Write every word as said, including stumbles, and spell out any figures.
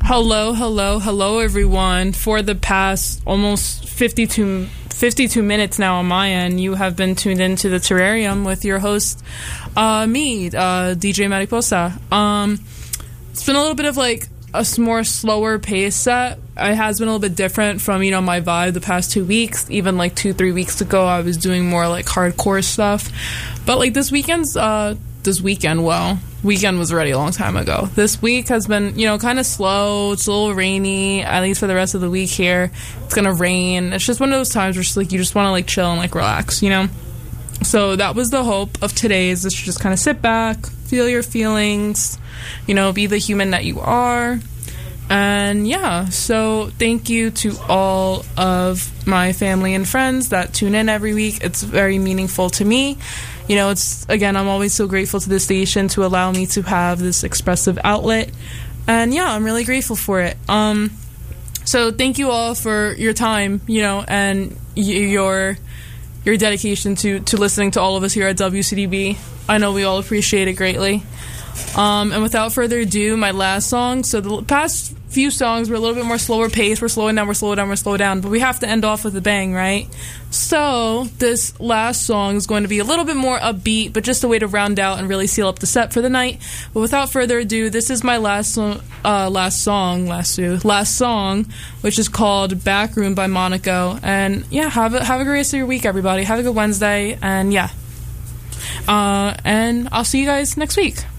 Hello, hello, hello, everyone. For the past almost fifty-two, fifty-two minutes now on my end, you have been tuned into the Terrarium with your host, uh, me, uh, D J Mariposa. Um, it's been a little bit of like a more slower pace set. It has been a little bit different from, you know, my vibe the past two weeks. Even like two, three weeks ago, I was doing more like hardcore stuff. But like this weekend's, uh, this weekend, well, weekend was already a long time ago. This week has been, you know, kind of slow. It's a little rainy, at least for the rest of the week here. It's gonna rain. It's just one of those times where it's like you just want to like chill and like relax, you know? So that was the hope of today's, is to just kind of sit back, feel your feelings, you know, be the human that you are. And yeah, so thank you to all of my family and friends that tune in every week. It's very meaningful to me. You know, it's, again, I'm always so grateful to the station to allow me to have this expressive outlet. And yeah, I'm really grateful for it. Um, so thank you all for your time, you know, and y- your your dedication to, to listening to all of us here at W C D B. I know we all appreciate it greatly. Um, and without further ado, my last song. So the past few songs were a little bit more slower pace. We're slowing down, we're slowing down, we're slowing down. But we have to end off with a bang, right? So this last song is going to be a little bit more upbeat, but just a way to round out and really seal up the set for the night. But without further ado, this is my last so- uh, last song, last last song, which is called Backroom by Monaco. And yeah, have a, have a great rest of your week, everybody. Have a good Wednesday. And yeah. Uh, and I'll see you guys next week.